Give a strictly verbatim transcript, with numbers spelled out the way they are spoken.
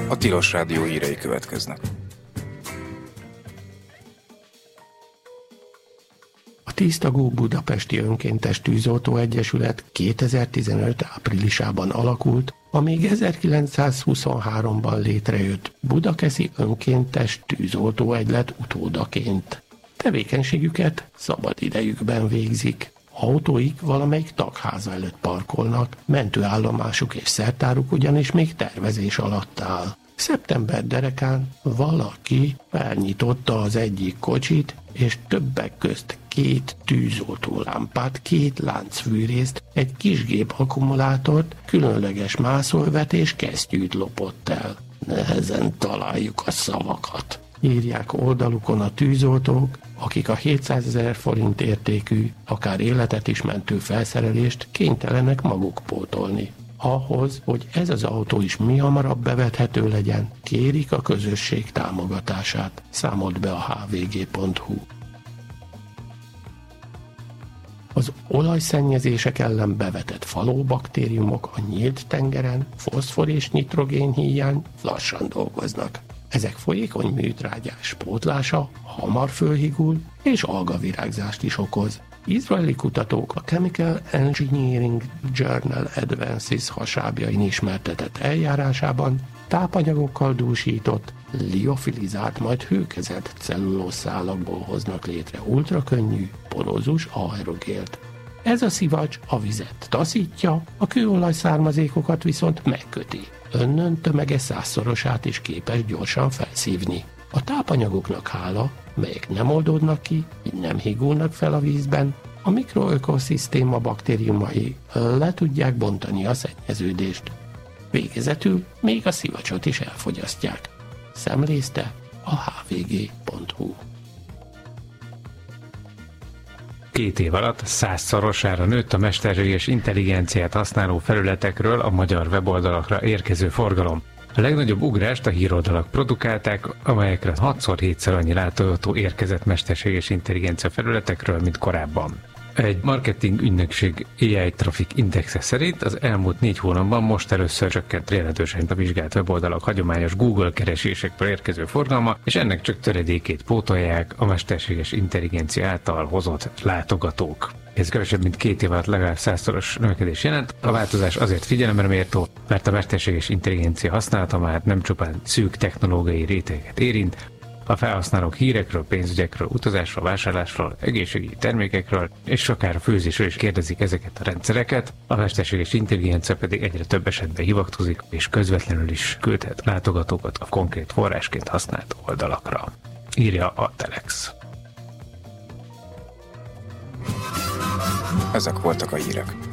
A Tilos Rádió hírei következnek. A tíztagú Budapesti Önkéntes Tűzoltó Egyesület kétezer-tizenöt áprilisában alakult, a még ezerkilencszázhuszonháromban létrejött Budakeszi Önkéntes Tűzoltó Egylet utódaként. Tevékenységüket szabadidejükben végzik. Autóik valamelyik tagháza előtt parkolnak, mentőállomásuk és szertáruk ugyanis még tervezés alatt áll. Szeptember derekán valaki felnyitotta az egyik kocsit, és többek közt két tűzoltólámpát, két láncfűrészt, egy kisgép akkumulátort, különleges mászolvetés kesztyűt lopott el. Nehezen találjuk a szavakat, írják oldalukon a tűzoltók, akik a hétszázezer forint értékű, akár életet is mentő felszerelést kénytelenek maguk pótolni. Ahhoz, hogy ez az autó is mihamarabb bevethető legyen, kérik a közösség támogatását, számolt be a há vé gé pont hú. Az olajszennyezések ellen bevetett falóbaktériumok a nyílt tengeren foszfor és nitrogén hiány lassan dolgoznak. Ezek folyékony műtrágyás pótlása hamar fölhigul és algavirágzást is okoz. Izraeli kutatók a Chemical Engineering Journal Advances hasábjain ismertetett eljárásában tápanyagokkal dúsított, liofilizált, majd hőkezelt cellulószálakból hoznak létre ultrakönnyű, porózus aerogélt. Ez a szivacs a vizet taszítja, a kőolaj származékokat viszont megköti. Önnön tömege százszorosát is képes gyorsan felszívni. A tápanyagoknak hála, melyek nem oldódnak ki, így nem higulnak fel a vízben, a mikroökoszisztéma baktériumai le tudják bontani a szennyeződést. Végezetül még a szivacsot is elfogyasztják. Szemlézte a há vé gé pont hú. Két év alatt százszorosára nőtt a mesterséges intelligenciát használó felületekről a magyar weboldalakra érkező forgalom. A legnagyobb ugrást a híroldalak produkálták, amelyekre hatszor-hétszer annyi látogató érkezett mesterséges intelligencia felületekről, mint korábban. Egy marketing ügynökség á i Traffic Indexe szerint az elmúlt négy hónapban most először csökkent jelentősen a vizsgált weboldalak hagyományos Google keresésekből érkező forgalma, és ennek csak töredékét pótolják a mesterséges intelligencia által hozott látogatók. Ez kevesebb, mint két év alatt legalább százszoros növekedés jelent. A változás azért figyelemre méltó, mert a mesterséges intelligencia használata már nem csupán szűk technológiai réteget érint, a felhasználók hírekről, pénzügyekről, utazásról, vásárlásról, egészségügyi termékekről és akár a főzésről is kérdezik ezeket a rendszereket, a mesterséges intelligencia pedig egyre több esetben hivatkozik és közvetlenül is küldhet látogatókat a konkrét forrásként használt oldalakra, írja a Telex. Ezek voltak a hírek.